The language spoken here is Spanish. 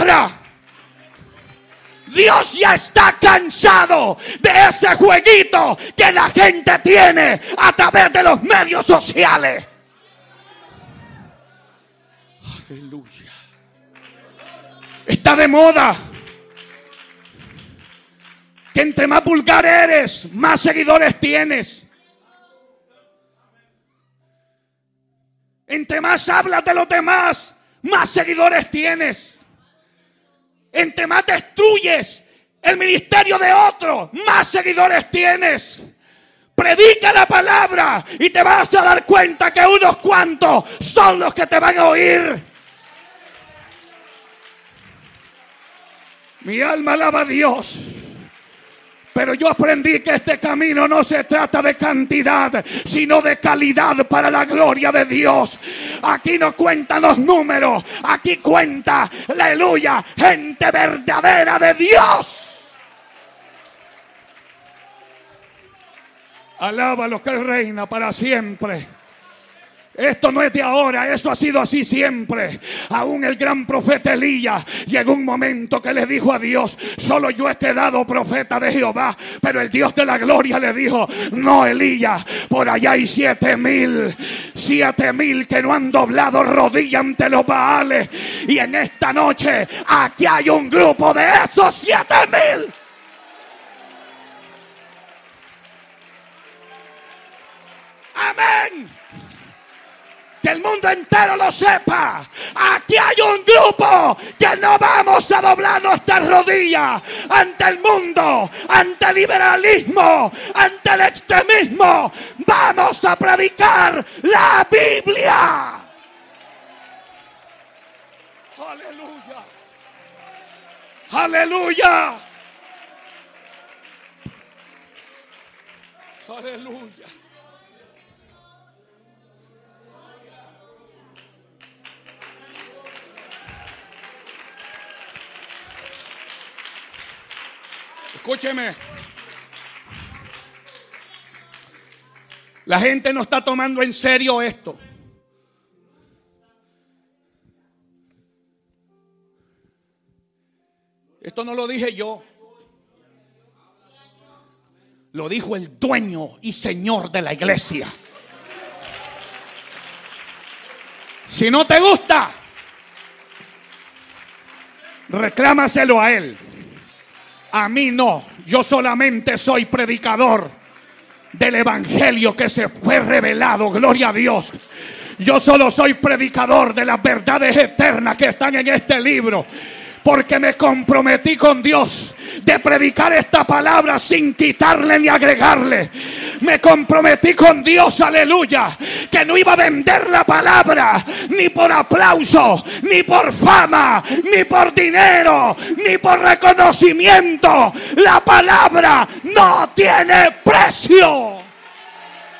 ahora. Dios ya está cansado de ese jueguito que la gente tiene a través de los medios sociales. Aleluya. Está de moda que entre más vulgar eres, más seguidores tienes. Entre más hablas de los demás, más seguidores tienes. Entre más destruyes el ministerio de otro, más seguidores tienes. Predica la palabra y te vas a dar cuenta que unos cuantos son los que te van a oír. Mi alma alaba a Dios. Pero yo aprendí que este camino no se trata de cantidad, sino de calidad para la gloria de Dios. Aquí no cuentan los números, aquí cuenta, aleluya, gente verdadera de Dios. Alábalo que Él reina para siempre. Esto no es de ahora, eso ha sido así siempre. Aún el gran profeta Elías llegó un momento que le dijo a Dios: solo yo he quedado profeta de Jehová. Pero el Dios de la gloria le dijo: no, Elías, por allá hay 7,000 que no han doblado rodilla ante los Baales. Y en esta noche aquí hay un grupo de esos 7,000. Amén. Que el mundo entero lo sepa. Aquí hay un grupo que no vamos a doblar nuestras rodillas ante el mundo, ante el liberalismo, ante el extremismo. Vamos a predicar la Biblia. Aleluya. Aleluya. Aleluya. Escúcheme. La gente no está tomando en serio esto. Esto no lo dije yo. Lo dijo el dueño y señor de la iglesia. Si no te gusta, reclámaselo a él. A mí no, yo solamente soy predicador del evangelio que se fue revelado, gloria a Dios. Yo solo soy predicador de las verdades eternas que están en este libro, porque me comprometí con Dios de predicar esta palabra sin quitarle ni agregarle. Me comprometí con Dios, aleluya, que no iba a vender la palabra ni por aplauso, ni por fama, ni por dinero, ni por reconocimiento. La palabra no tiene precio.